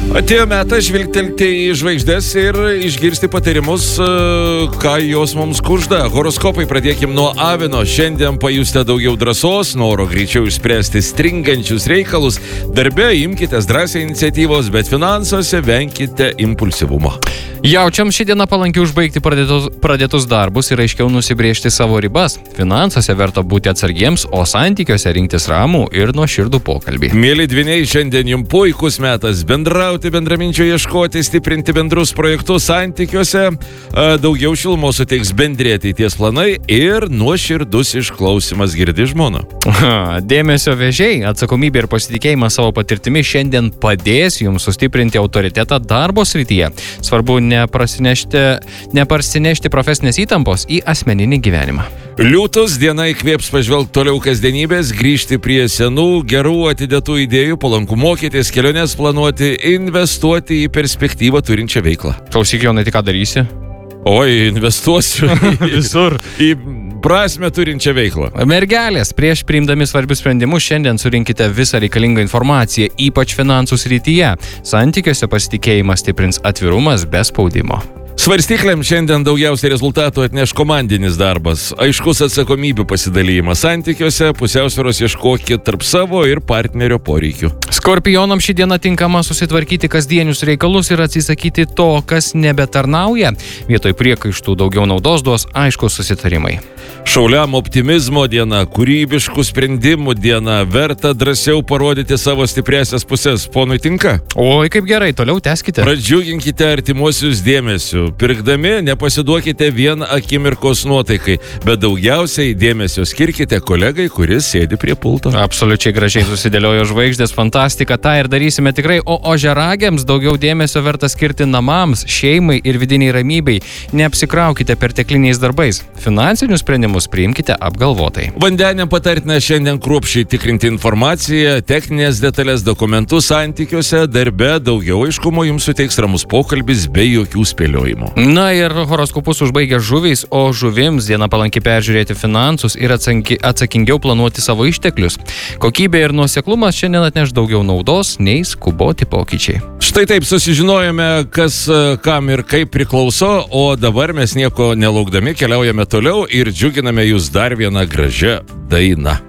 Atėjo metas žvilgtelti į žvaigždės ir išgirsti patarimus, ką jos mums kužda. Horoskopai, pradėkim nuo avino. Šiandien pajusite daugiau drąsos, noro greičiau išspręsti stringančius reikalus. Darbe imkitės drąsiai iniciatyvos, bet finansuose venkite impulsyvumo. Jaučiam šį dieną palankiai užbaigti pradėtus darbus ir aiškiau nusibriežti savo ribas. Finansuose verta būti atsargiems, o santykiuose rinktis ramų ir nuoširdų pokalbį. Mėly dvyniai, šiandien jums puikus metas bendrauti, bendraminčių ieškoti, stiprinti bendrus projektus santykiuose. Daugiau šilumos suteiks bendri ateities planai ir nuoširdus išklausimas. Girdi žmona. Dėmesio vežiai, atsakomybė ir pasitikėjimas savo patirtimi šiandien padės jums sustiprinti autoritetą darbo srityje. Svarbu neparsinešti profesinės įtampos į asmeninį gyvenimą. Liūtus, diena įkvėps pažvelgti toliau kasdienybės, grįžti prie senų, gerų atidėtų idėjų, palanku mokytis, keliones planuoti, investuoti į perspektyvą turinčią veiklą. Klausyk, Jonai, tai ką darysi? Oi, investuosiu Visur. Į prasmę turinčią veiklą. Mergelės, prieš priimdami svarbius sprendimus šiandien surinkite visą reikalingą informaciją, ypač finansų srityje. Santykiuose pasitikėjimas stiprins atvirumas be spaudimo. Svarstyklėm šiandien daugiausiai rezultatų atneš komandinis darbas. Aiškus atsakomybių pasidalymas santykiuose, pusiausvyros ieškokit tarp savo ir partnerio poreikių. Skorpionam šį dieną tinkama susitvarkyti kasdienius reikalus ir atsisakyti to, kas nebetarnauja. Vietoj priekaištų daugiau naudos duos aiškus susitarimai. Šauliam optimizmo diena, kūrybiškų sprendimų diena, verta drąsiau parodyti savo stipriasias pusės. Ponui tinka? Oi, kaip gerai, toliau tęskite. Pradžiuginkite artimuosius dėmesiu. Pirkdami nepasiduokite vien akimirkos nuotaikai, bet daugiausiai dėmesio skirkite kolegai, kuris sėdi prie pulto. Absoliučiai gražiai susidėliojo žvaigždės, fantastika, tą ir darysime tikrai, o ožiaragiams daugiau dėmesio verta skirti namams, šeimai ir vidiniai ramybei. Neapsikraukite pertekliniais darbais. Finansinius sprendimus priimkite apgalvotai. Vandeniam patartina šiandien kruopščiai tikrinti informaciją, techninės detalės, dokumentus santykiuose, darbe, daugiau aiškumo jums suteiks ramus pokalbis be jokių spėliojimų. Na ir horoskopus užbaigia žuvys, o žuvims diena palanki peržiūrėti finansus ir atsakingiau planuoti savo išteklius. Kokybė ir nuoseklumas šiandien atneš daugiau naudos nei skuboti pokyčiai. Štai taip susižinojome, kas kam ir kaip priklauso, o dabar mes nieko nelaukdami keliaujame toliau ir džiuginame jūs dar vieną gražią dainą.